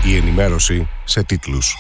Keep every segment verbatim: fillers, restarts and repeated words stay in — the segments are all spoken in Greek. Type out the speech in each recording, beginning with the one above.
Η ενημέρωση σε τίτλους.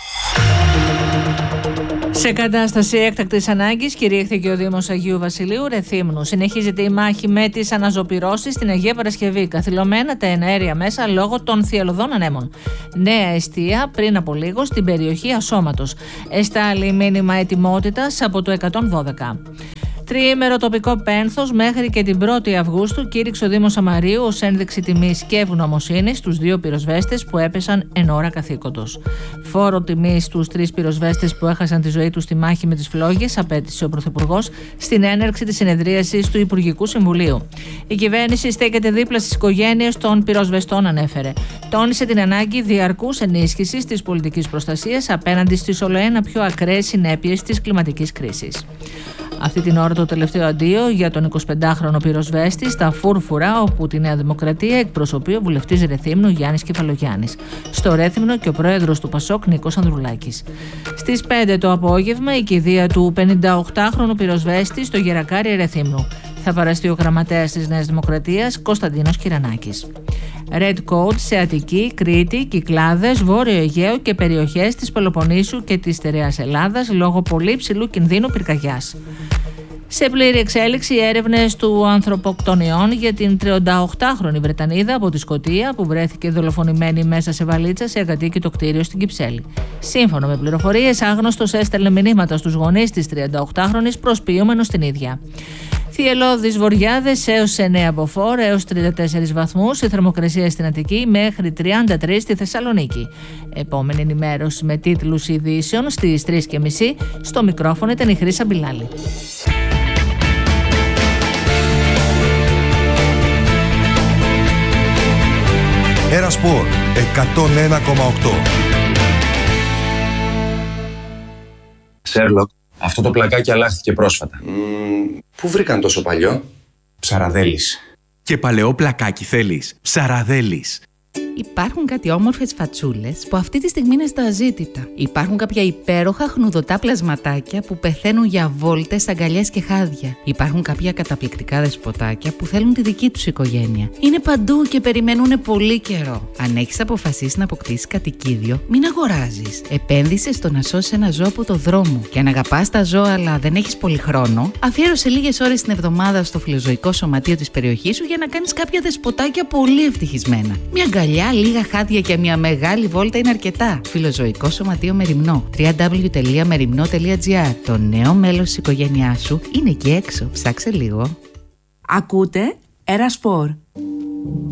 Σε κατάσταση έκτακτης ανάγκης κηρύχθηκε ο Δήμος Αγίου Βασιλείου Ρεθύμνου. Συνεχίζεται η μάχη με τις αναζωπυρώσεις στην Αγία Παρασκευή. Καθυλωμένα τα εναέρια μέσα λόγω των θυελλωδών ανέμων. Νέα εστία πριν από λίγο στην περιοχή Ασώματος. Εστάλει μήνυμα ετοιμότητας από το εκατόν δώδεκα. Τριήμερο τοπικό πένθος μέχρι και την πρώτη Αυγούστου κήρυξε ο Δήμος Αμαρίου ως ένδειξη τιμής και ευγνωμοσύνης στους δύο πυροσβέστες που έπεσαν εν ώρα καθήκοντος. Φόρο τιμής στους τρεις πυροσβέστες που έχασαν τη ζωή τους στη μάχη με τις φλόγες απέτησε ο Πρωθυπουργός στην έναρξη της συνεδρίασης του Υπουργικού Συμβουλίου. Η κυβέρνηση στέκεται δίπλα στις οικογένειες των πυροσβεστών, ανέφερε. Τόνισε την ανάγκη διαρκούς ενίσχυσης της πολιτικής προστασίας απέναντι στις ολοένα πιο ακραίες συνέπειες της κλιματικής κρίσης. Αυτή την ώρα το τελευταίο αντίο για τον εικοσιπεντάχρονο πυροσβέστη στα Φούρφουρα, όπου τη Νέα Δημοκρατία εκπροσωπεί ο βουλευτής Ρεθύμνου Γιάννης Κεφαλογιάννης. Στο Ρέθυμνο και ο πρόεδρος του Πασόκ Νίκος Ανδρουλάκης. Στις πέντε το απόγευμα η κηδεία του πενηνταοκτάχρονου πυροσβέστη στο Γερακάρι Ρεθύμνου. Θα παραστεί ο γραμματέας της Νέας Δημοκρατίας Κωνσταντίνος Κυρανάκης. Red Code σε Αττική, Κρήτη, Κυκλάδες, Βόρειο Αιγαίο και περιοχές της Πελοποννήσου και της στερεάς Ελλάδας λόγω πολύ ψηλού κινδύνου πυρκαγιάς. Σε πλήρη εξέλιξη οι έρευνες του ανθρωποκτονιών για την τριανταοκτάχρονη Βρετανίδα από τη Σκωτία που βρέθηκε δολοφονημένη μέσα σε βαλίτσα σε εγκατοίκητο κτίριο στην Κυψέλη. Σύμφωνα με πληροφορίες, άγνωστος έστελνε μηνύματα στους γονείς της τριανταοκτάχρονης προσποιούμενος την ίδια. Θυελλώδεις βοριάδες έως εννέα μποφόρ έως τριάντα τέσσερις βαθμούς, η θερμοκρασία στην Αττική μέχρι τριάντα τρία στη Θεσσαλονίκη. Επόμενη ενημέρωση με τίτλους ειδήσεων στις τρεις και μισή. Στο μικρόφωνο ήταν η Χρύσα Μπιλάλη. Ένα Σπορ εκατόν ένα κόμμα οκτώ. Σέρλοκ, αυτό το πλακάκι αλλάχθηκε πρόσφατα. Mm, πού βρήκαν τόσο παλιό? Ψαραδέλης. Και παλαιό πλακάκι θέλεις? Ψαραδέλης. Υπάρχουν κάτι όμορφες φατσούλες που αυτή τη στιγμή είναι στα αζήτητα. Υπάρχουν κάποια υπέροχα χνουδωτά πλασματάκια που πεθαίνουν για βόλτες, αγκαλιές και χάδια. Υπάρχουν κάποια καταπληκτικά δεσποτάκια που θέλουν τη δική τους οικογένεια. Είναι παντού και περιμένουν πολύ καιρό. Αν έχεις αποφασίσει να αποκτήσεις κατοικίδιο, μην αγοράζεις. Επένδυσε στο να σώσεις ένα ζώο από το δρόμο. Και αν αγαπάς τα ζώα αλλά δεν έχεις πολύ χρόνο, αφιέρωσε λίγες ώρες την εβδομάδα στο φιλοζωικό σωματείο της περιοχής σου για να κάνεις κάποια δεσποτάκια πολύ ευτυχισμένα. Μια αγκαλιά, λίγα χάδια και μια μεγάλη βόλτα είναι αρκετά. Φιλοζωικό Σωματείο Μεριμνό. double-u double-u double-u τελεία μεριμνό τελεία τζι άρ. Το νέο μέλος της οικογένειάς σου είναι εκεί έξω. Ψάξε λίγο. Ακούτε Ένα Σπορ.